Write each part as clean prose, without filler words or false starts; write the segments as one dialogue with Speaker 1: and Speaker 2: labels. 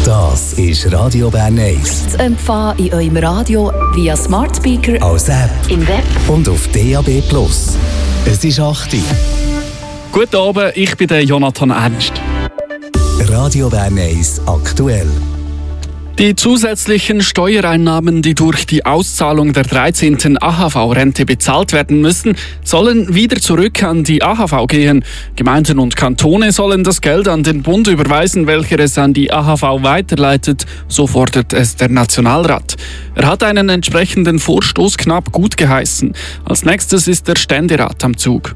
Speaker 1: Das ist Radio Bern 1.
Speaker 2: Zu empfangen in eurem Radio via Smart Speaker,
Speaker 1: als App
Speaker 2: im Web
Speaker 1: und auf DAB+. Es ist 8 Uhr.
Speaker 3: Guten Abend, ich bin der Jonathan Ernst.
Speaker 1: Radio Bern 1 aktuell.
Speaker 3: Die zusätzlichen Steuereinnahmen, die durch die Auszahlung der 13. AHV-Rente bezahlt werden müssen, sollen wieder zurück an die AHV gehen. Gemeinden und Kantone sollen das Geld an den Bund überweisen, welcher es an die AHV weiterleitet, so fordert es der Nationalrat. Er hat einen entsprechenden Vorstoß knapp gut geheißen. Als nächstes ist der Ständerat am Zug.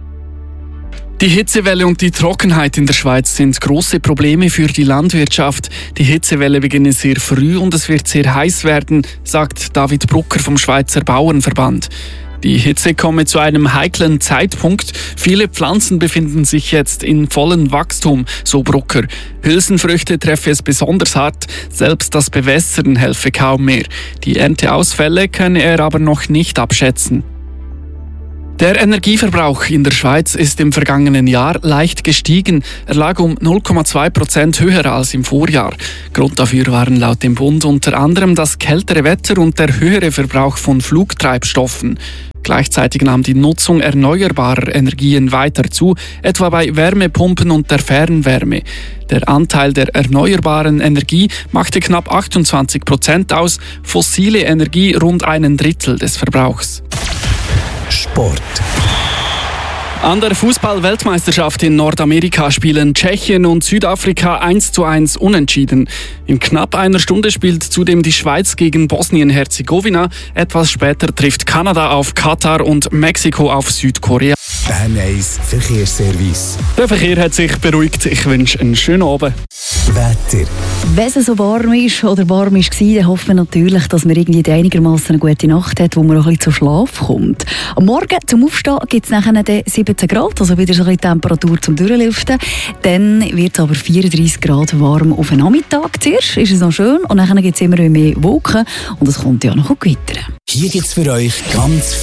Speaker 3: Die Hitzewelle und die Trockenheit in der Schweiz sind große Probleme für die Landwirtschaft. Die Hitzewelle beginnt sehr früh und es wird sehr heiß werden, sagt David Brucker vom Schweizer Bauernverband. Die Hitze komme zu einem heiklen Zeitpunkt. Viele Pflanzen befinden sich jetzt in vollem Wachstum, so Brucker. Hülsenfrüchte treffe es besonders hart, selbst das Bewässern helfe kaum mehr. Die Ernteausfälle könne er aber noch nicht abschätzen. Der Energieverbrauch in der Schweiz ist im vergangenen Jahr leicht gestiegen. Er lag um 0,2% höher als im Vorjahr. Grund dafür waren laut dem Bund unter anderem das kältere Wetter und der höhere Verbrauch von Flugtreibstoffen. Gleichzeitig nahm die Nutzung erneuerbarer Energien weiter zu, etwa bei Wärmepumpen und der Fernwärme. Der Anteil der erneuerbaren Energie machte knapp 28% aus, fossile Energie rund 1/3 des Verbrauchs.
Speaker 1: Sport.
Speaker 3: An der Fußball-Weltmeisterschaft in Nordamerika spielen Tschechien und Südafrika 1:1 unentschieden. In knapp einer Stunde spielt zudem die Schweiz gegen Bosnien-Herzegowina. Etwas später trifft Kanada auf Katar und Mexiko auf Südkorea.
Speaker 1: Bern 1 Verkehrsservice.
Speaker 3: Der Verkehr hat sich beruhigt. Ich wünsche einen schönen Abend.
Speaker 1: Wetter.
Speaker 4: Wenn es so warm ist oder warm war, dann hoffen wir natürlich, dass man irgendwie einigermaßen eine gute Nacht hat, wo man auch ein bisschen zu Schlaf kommt. Am Morgen zum Aufstehen gibt es nachher 17 Grad, also wieder so ein bisschen Temperatur zum Durchlüften. Dann wird es aber 34 Grad warm auf den Nachmittag. Zuerst ist es noch schön und dann gibt es immer mehr Wolken und es kommt ja noch gewittern.
Speaker 1: Hier gibt es für euch ganz viel